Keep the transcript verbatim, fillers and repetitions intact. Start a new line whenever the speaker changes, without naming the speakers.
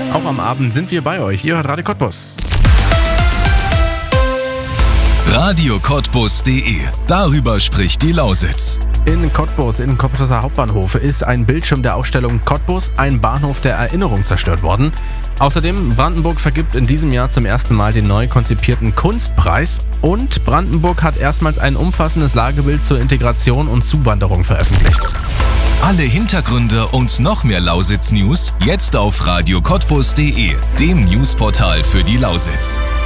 Auch am Abend sind wir bei euch. Ihr hört Radio Cottbus.
radio cottbus punkt de. Darüber spricht die Lausitz.
In Cottbus, im Cottbuser Hauptbahnhof, ist ein Bildschirm der Ausstellung Cottbus, ein Bahnhof der Erinnerung, zerstört worden. Außerdem, Brandenburg vergibt in diesem Jahr zum ersten Mal den neu konzipierten Kunstpreis. Und Brandenburg hat erstmals ein umfassendes Lagebild zur Integration und Zuwanderung veröffentlicht.
Alle Hintergründe und noch mehr Lausitz-News jetzt auf radio cottbus punkt de, dem Newsportal für die Lausitz.